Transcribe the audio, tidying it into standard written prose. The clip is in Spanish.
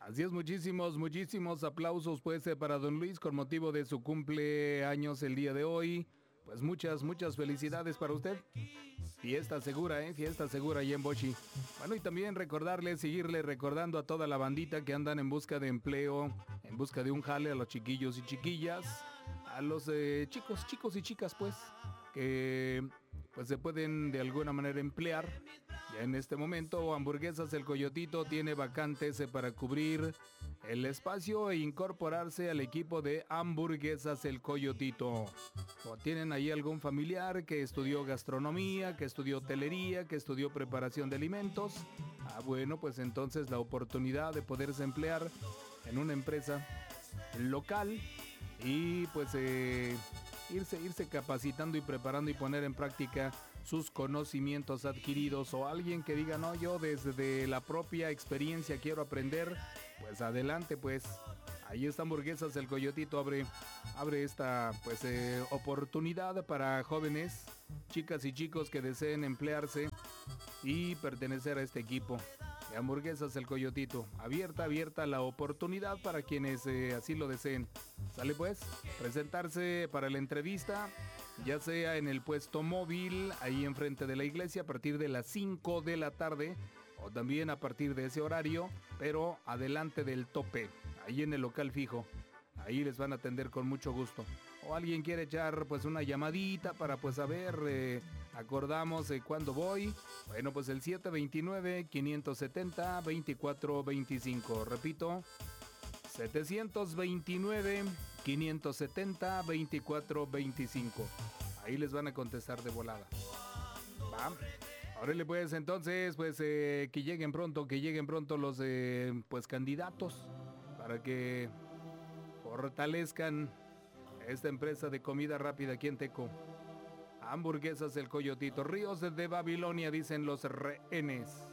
Así es, muchísimos aplausos pues para don Luis con motivo de su cumpleaños el día de hoy. Pues muchas felicidades para usted. Fiesta segura, fiesta segura ahí en Bochi. Bueno, y también seguirle recordando a toda la bandita que andan en busca de empleo, en busca de un jale, a los chiquillos y chiquillas, a los chicos y chicas pues, que pues se pueden de alguna manera emplear. Ya en este momento, Hamburguesas El Coyotito tiene vacantes para cubrir el espacio e incorporarse al equipo de Hamburguesas El Coyotito. O tienen ahí algún familiar que estudió gastronomía, que estudió hotelería, que estudió preparación de alimentos. Bueno, pues entonces la oportunidad de poderse emplear en una empresa local y pues irse capacitando y preparando y poner en práctica sus conocimientos adquiridos, o alguien que diga, no, yo desde la propia experiencia quiero aprender, pues adelante, pues ahí está Hamburguesas El Coyotito, abre esta pues oportunidad para jóvenes, chicas y chicos que deseen emplearse y pertenecer a este equipo de Hamburguesas El Coyotito. Abierta la oportunidad para quienes así lo deseen. Sale pues, presentarse para la entrevista, ya sea en el puesto móvil, ahí enfrente de la iglesia, a partir de las 5 de la tarde, o también a partir de ese horario, pero adelante del tope, ahí en el local fijo. Ahí les van a atender con mucho gusto. O alguien quiere echar pues una llamadita para pues saber, acordamos cuándo voy. Bueno, pues el 729-570-2425. Repito, 729-570-2425. Ahí les van a contestar de volada. Va. Órale pues, entonces, pues que lleguen pronto los pues candidatos para que fortalezcan esta empresa de comida rápida aquí en Teco. Hamburguesas El Coyotito. Ríos de Babilonia, dicen los rehenes.